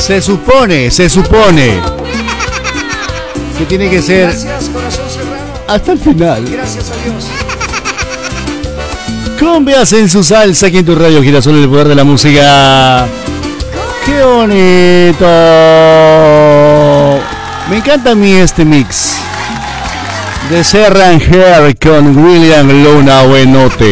Se supone que tiene que ser hasta el final. Gracias a Dios. Cumbias en su salsa aquí en tu radio Girasol, el poder de la música. ¡Qué bonito! Me encanta a mí este mix de Serran Hair con William Luna. Buenote.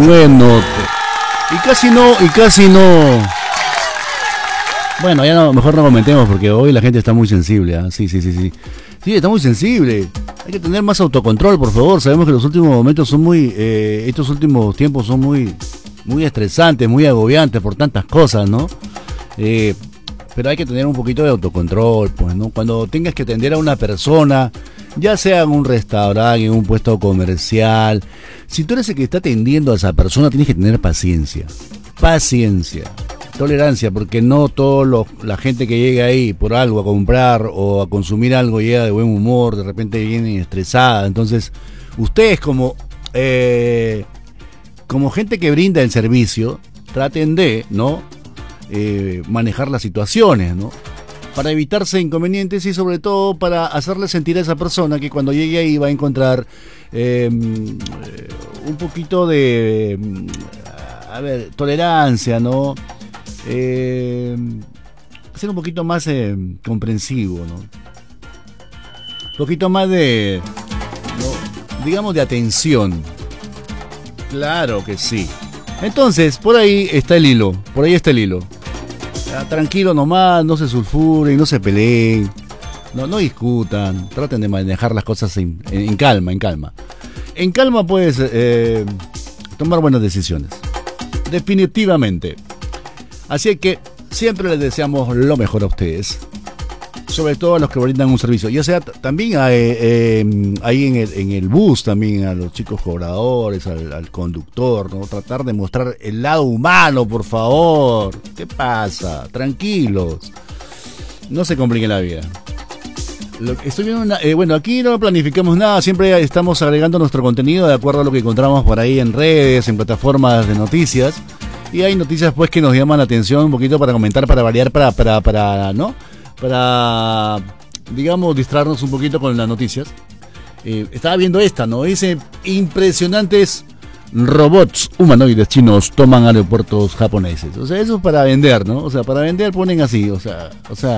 Y casi no. Bueno, ya no, mejor no comentemos porque hoy la gente está muy sensible, ¿eh? Sí, está muy sensible. Hay que tener más autocontrol, por favor. Sabemos que los últimos momentos son estos últimos tiempos son muy estresantes, muy agobiantes por tantas cosas, ¿no? Pero hay que tener un poquito de autocontrol, pues, ¿no? Cuando tengas que atender a una persona, ya sea en un restaurante, en un puesto comercial, si tú eres el que está atendiendo a esa persona, tienes que tener paciencia, tolerancia, porque no la gente que llega ahí por algo a comprar o a consumir algo llega de buen humor, de repente viene estresada. Entonces, ustedes como gente que brinda el servicio, traten de, ¿no? Manejar las situaciones, ¿no? Para evitarse inconvenientes y sobre todo para hacerle sentir a esa persona que cuando llegue ahí va a encontrar un poquito de tolerancia, ¿no? Ser un poquito más comprensivo, ¿no? Un poquito más de, ¿no? Digamos, de atención. Claro que sí. Entonces, por ahí está el hilo. Tranquilo nomás, no se sulfuren, no se peleen, no discutan, traten de manejar las cosas en calma. En calma puedes tomar buenas decisiones, definitivamente. Así que siempre les deseamos lo mejor a ustedes, sobre todo a los que brindan un servicio, ya sea también ahí en el bus, también a los chicos cobradores, al conductor, ¿no? Tratar de mostrar el lado humano, por favor. ¿Qué pasa? Tranquilos, no se compliquen la vida. Estoy viendo bueno, aquí no planificamos nada, siempre estamos agregando nuestro contenido de acuerdo a lo que encontramos por ahí en redes, en plataformas de noticias, y hay noticias pues que nos llaman la atención un poquito para comentar, para variar, para ¿no? Para, digamos, distraernos un poquito con las noticias. Estaba viendo esta, ¿no? Dice, impresionantes robots humanoides chinos toman aeropuertos japoneses. O sea, eso es para vender, ¿no? O sea, para vender ponen así, o sea,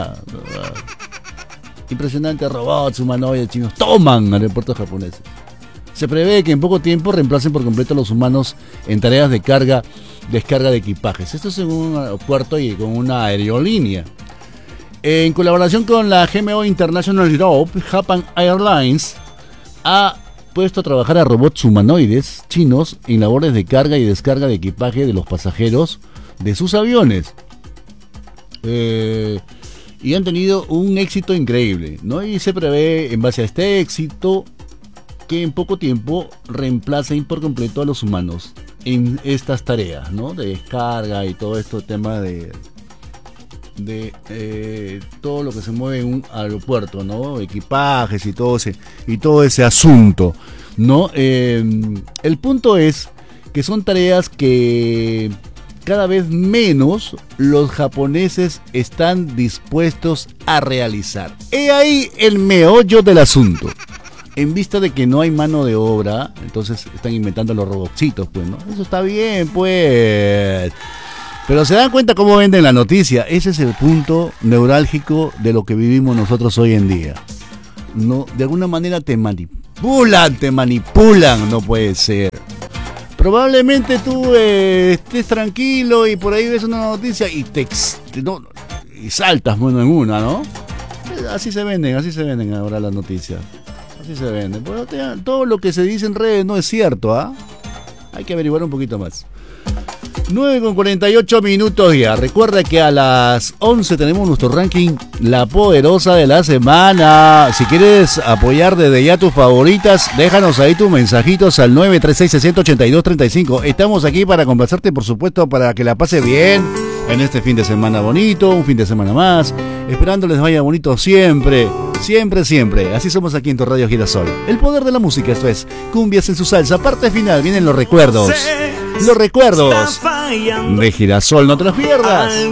impresionantes robots humanoides chinos toman aeropuertos japoneses. Se prevé que en poco tiempo reemplacen por completo a los humanos en tareas de descarga de equipajes. Esto es en un aeropuerto y con una aerolínea. En colaboración con la GMO International Group, Japan Airlines ha puesto a trabajar a robots humanoides chinos en labores de carga y descarga de equipaje de los pasajeros de sus aviones. Y han tenido un éxito increíble, ¿no? Y se prevé, en base a este éxito, que en poco tiempo reemplacen por completo a los humanos en estas tareas, ¿no? De descarga y todo esto, tema de todo lo que se mueve en un aeropuerto, ¿no? Equipajes y todo ese asunto, ¿no? El punto es que son tareas que cada vez menos los japoneses están dispuestos a realizar. He ahí el meollo del asunto. En vista de que no hay mano de obra, entonces están inventando los robotcitos, pues, ¿no? Eso está bien, pues. Pero se dan cuenta cómo venden la noticia. Ese es el punto neurálgico de lo que vivimos nosotros hoy en día. No, de alguna manera te manipulan, no puede ser. Probablemente tú estés tranquilo y por ahí ves una noticia y y saltas, bueno, en una, ¿no? Así se venden ahora las noticias. Así se venden. Bueno, todo lo que se dice en redes no es cierto, ¿ah? Hay que averiguar un poquito más. 9:48 ya. Recuerda que a las 11 tenemos nuestro ranking La Poderosa de la Semana. Si quieres apoyar desde ya tus favoritas, déjanos ahí tus mensajitos al 936-682-35. Estamos aquí para complacerte, por supuesto, para que la pase bien en este fin de semana bonito, un fin de semana más. Esperando les vaya bonito siempre. Siempre. Así somos aquí en tu Radio Girasol. El poder de la música, esto es Cumbias en su salsa. Parte final, vienen los recuerdos. Los recuerdos de Girasol, no te los pierdas.